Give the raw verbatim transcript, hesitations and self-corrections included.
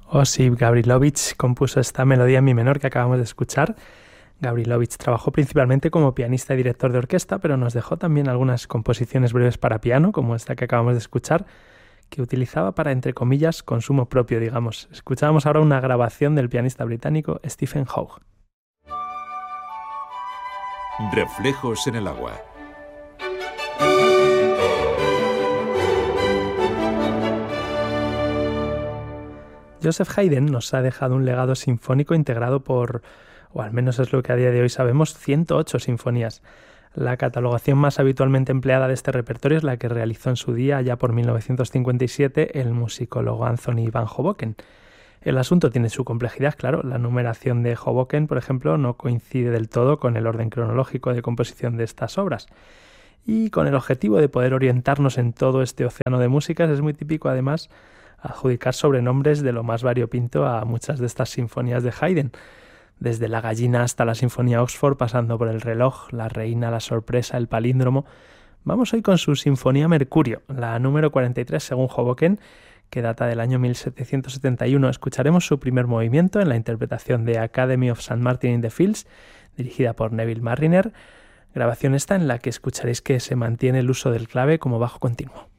Osip Gavrilovich compuso esta melodía en mi menor que acabamos de escuchar. Gavrilovich trabajó principalmente como pianista y director de orquesta, pero nos dejó también algunas composiciones breves para piano, como esta que acabamos de escuchar, que utilizaba para, entre comillas, consumo propio, digamos. Escuchábamos ahora una grabación del pianista británico Stephen Hough. Reflejos en el agua. Joseph Haydn nos ha dejado un legado sinfónico integrado por, o al menos es lo que a día de hoy sabemos, ciento ocho sinfonías. La catalogación más habitualmente empleada de este repertorio es la que realizó en su día, ya por mil novecientos cincuenta y siete, el musicólogo Anthony van Hoboken. El asunto tiene su complejidad, claro. La numeración de Hoboken, por ejemplo, no coincide del todo con el orden cronológico de composición de estas obras. Y con el objetivo de poder orientarnos en todo este océano de músicas, es muy típico, además, adjudicar sobrenombres de lo más variopinto a muchas de estas sinfonías de Haydn. Desde La gallina hasta la Sinfonía Oxford, pasando por El reloj, La reina, La sorpresa, El palíndromo. Vamos hoy con su Sinfonía Mercurio, la número cuarenta y tres según Hoboken, que data del año mil setecientos setenta y uno. Escucharemos su primer movimiento en la interpretación de Academy of Saint Martin in the Fields, dirigida por Neville Marriner, grabación esta en la que escucharéis que se mantiene el uso del clave como bajo continuo.